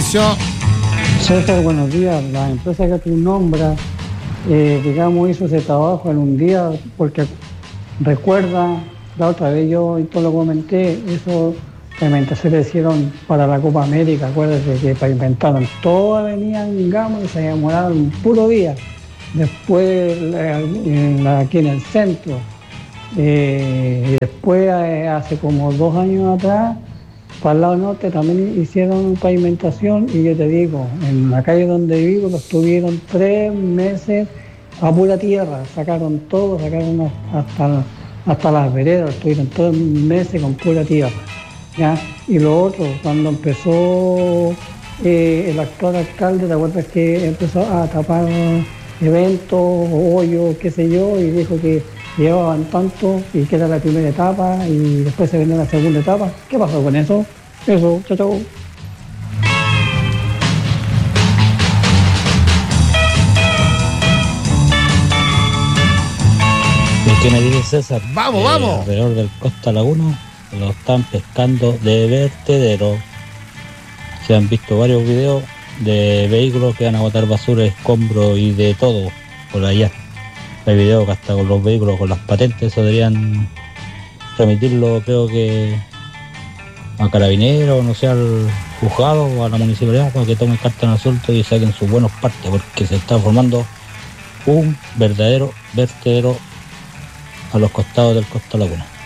Mauricio. César, buenos días. La empresa que tú nombras, digamos, hizo ese trabajo en un día, porque recuerda, la otra vez yo esto lo comenté, eso pavimentación le hicieron para la Copa América, acuérdate que pavimentaron toda Avenida Ngamo y se demoraron un puro día. Después aquí en el centro, y después hace como 2 años atrás, para el lado norte también hicieron pavimentación y yo te digo, en la calle donde vivo lo estuvieron 3 meses a pura tierra, sacaron todo, sacaron hasta las veredas, estuvieron 3 meses con pura tierra, ¿ya? Y lo otro, cuando empezó el actual alcalde, ¿te acuerdas que empezó a tapar eventos, hoyos, qué sé yo, y dijo que llevaban tanto y que era la primera etapa y después se venía la segunda etapa? ¿Qué pasó con eso? Eso, chao, chao. ¿Qué me dice César? Vamos, vamos. Alrededor del Costa Laguna lo están pescando de vertedero. Se han visto varios videos de vehículos que van a botar basura, escombros y de todo por allá. Hay videos que hasta con los vehículos, con las patentes, eso deberían remitirlo, creo que a Carabineros, no sé, al juzgado o a la municipalidad, para que tomen carta en asunto y saquen sus buenos partes, porque se está formando un verdadero vertedero a los costados del Costa Laguna.